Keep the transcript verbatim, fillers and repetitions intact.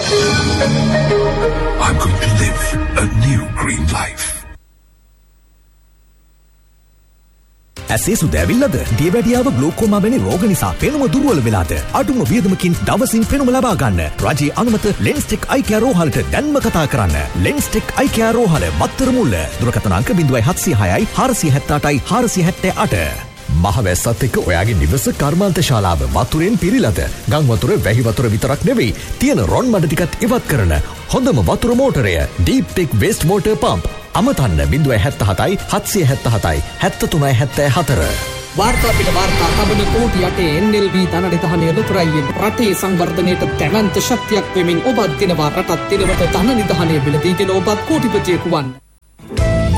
I'm going to live a new green life. ඇසේ සුද ඇවිල්ලාද? දියවැඩියාව ග්ලූකෝමා වැනි රෝග නිසා පෙනුම දුර්වල වෙලාද? අඩුම වියදමකින් දවසින් පෙනුම ලබා ගන්න. රජයේ අනුමත ලෙන්ස්ටෙක් අයි කෙයාර් රෝහලට දැන්ම කතා කරන්න. ලෙන්ස්ටෙක් අයි කෙයාර් රෝහල මත්තර මුල්ල. දුරකථන අංක zero seven zero six four seven seven four seven eight. මහවැස්සත් එක්ක ඔයාගේ නිවස කර්මාන්ත ශාලාව වතුරෙන් පිරීලාද? ගම් වතුර වැහි වතුර විතරක් නෙවෙයි තියෙන රොන් මඩ ටිකත් ඉවත් කරන හොඳම වතුර මෝටරය Deep Tech Waste Water Pump. අමතන්න zero seven seven seven seven seven seven seven seven four. වාර්තා පිට වාර්තා කබන කෝටි යටේ එන් එල් බී ධනනිධානය ලොතරයියෙන් රටේ සංවර්ධනයට දැවැන්ත ශක්තියක් වෙමින් ඔබත් දිනවා රටත් දිනවට ධන නිධානය බිලදීගෙන ඔබත් කෝටිපතියෙකු වන්න.